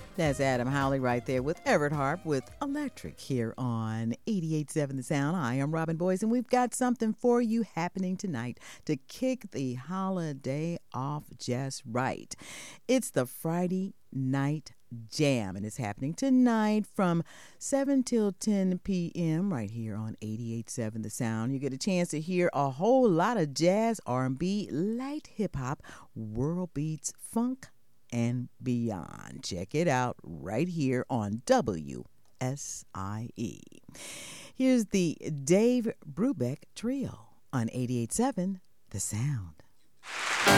That's Adam Howley right there with Everett Harp with Electric here on 88.7 The Sound. I am Robin Boyce, and we've got something for you happening tonight to kick the holiday off just right. It's the Friday Night Jam, and it's happening tonight from 7 till 10 p.m. right here on 88.7 The Sound. You get a chance to hear a whole lot of jazz, R&B, light hip-hop, world beats, funk, and beyond. Check it out right here on WSIE. Here's the Dave Brubeck Trio on 88.7 The Sound.